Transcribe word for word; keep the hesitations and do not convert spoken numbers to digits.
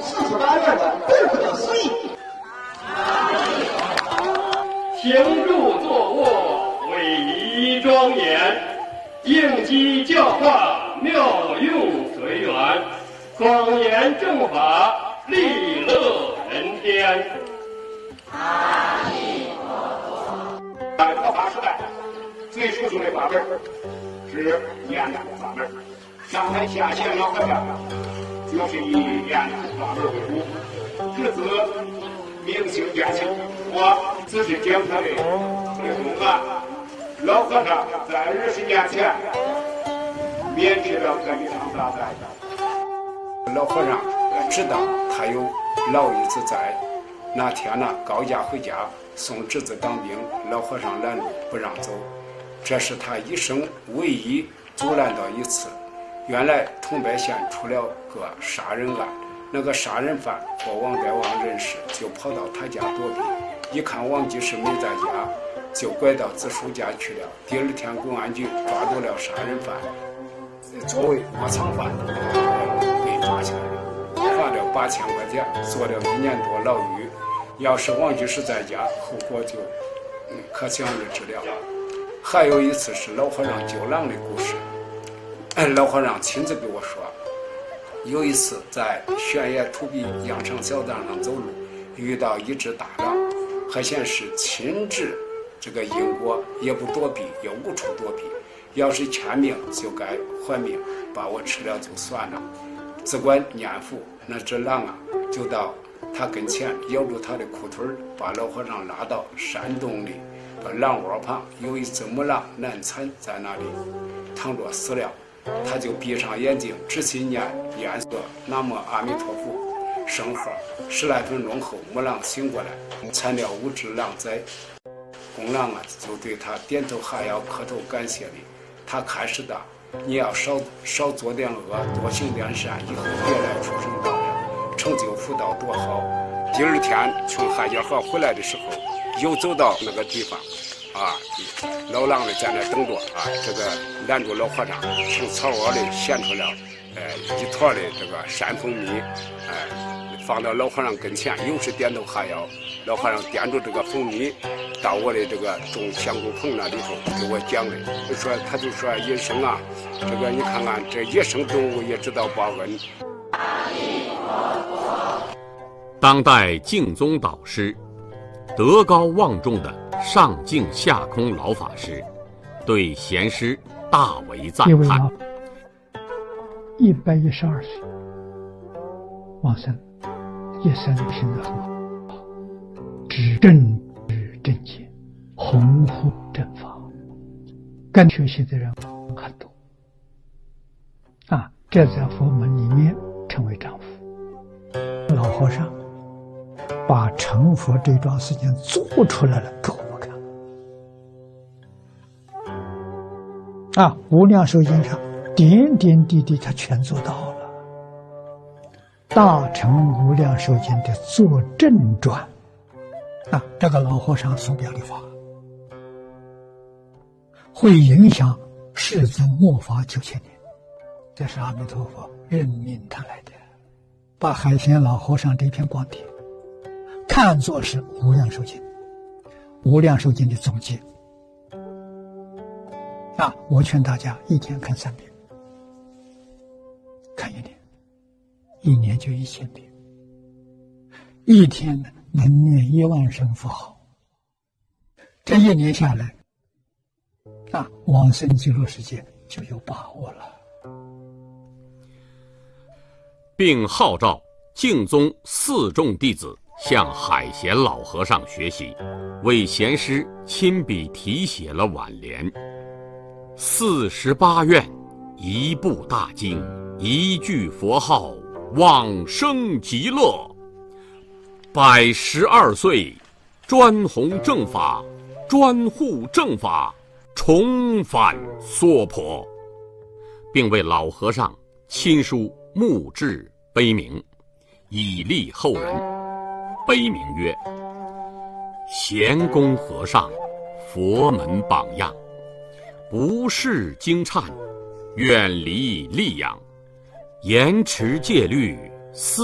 四十八愿的不可思议。 行住坐卧，威仪庄严，应机教化，妙用随缘，广言正法，利乐人天。 阿弥陀佛。 在佛法时代，最殊胜的法门是念佛法门。上海下线老和尚就是以念佛法门为主，侄子明星见性，我只是讲他的内容啊。老和尚在二十年前免去了这一场大灾。老和尚知道他有老一子在，那天呢，高家回家送侄子当兵，老和尚拦路不让走，这是他一生唯一阻拦到一次。原来桐柏县出了个杀人案，那个杀人犯和王代王认识，就跑到他家躲避，一看王继士没在家，就拐到子叔家去了。第二天公安局抓住了杀人犯，作为窝藏犯被抓起来了，罚了八千块钱，坐了一年多牢狱。要是王继士在家，后果就可想而知了。还有一次是老和尚救狼的故事，老和尚亲自给我说，有一次在悬崖土壁羊肠小道上走路，遇到一只大狼，还显是亲至这个因果，也不躲避，也无处躲避，要是欠命就该还命，把我吃了就算了。只管念佛，那只狼啊就到他跟前咬住他的裤腿，把老和尚拉到山洞里，把狼窝旁有一只母狼难产在那里躺着死了，他就闭上眼睛仔细念念诵南无阿弥陀佛圣号，十来分钟后母狼醒过来，产了五只狼崽。公狼啊就对他点头哈腰磕头感谢礼，他开始的你要少少做点恶，多行点善，以后别来出生道了，成就福道多好。第二天从海家河回来的时候，又走到那个地方啊，老狼呢在那等着啊，这个拦住老和尚，从草窝里衔出了呃一坨的这个山蜂蜜，哎、呃，放到老和尚跟前，又是点头哈腰。老和尚掂住这个蜂蜜到我的这个种香菇棚那里头给我讲的，就说他就说野生啊，这个你看看这野生动物也知道报恩。 当代净宗导师德高望重的上净下空老法师对贤师大为赞叹。 一百一十二岁往生，一生品德很好，知正知正见，弘护正法，跟学习的人很多啊，这在佛门里面称为丈夫。老和尚把成佛这桩事情做出来了给我们看啊，无量寿经上点点滴滴他全做到了。大乘无量寿经的作证传啊，这个老和尚所表的法会影响世尊末法九千年，这是阿弥陀佛任命他来的，把海贤老和尚这篇光碟看作是无量寿经，无量寿经的总结啊！我劝大家一天看三遍，看一年，一年就一千遍，一天能念一万声佛号，这一年下来啊，往生极乐世界就有把握了。 并号召净宗四众弟子向海贤老和尚学习，为贤师亲笔题写了挽联：四十八愿，一部大经，一句佛号，往生极乐。百十二岁，专弘正法，专护正法，重返娑婆，并为老和尚亲书墓志碑铭，以利后人。碑铭曰：贤公和尚，佛门榜样，不世经忏，远离戾养，严持戒律，思